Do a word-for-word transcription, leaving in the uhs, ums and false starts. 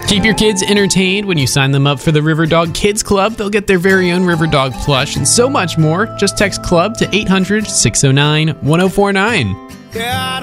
Keep your kids entertained when you sign them up for the River Dog Kids Club. They'll get their very own River Dog plush and so much more. Just text CLUB to eight hundred, six oh nine, one oh four nine. God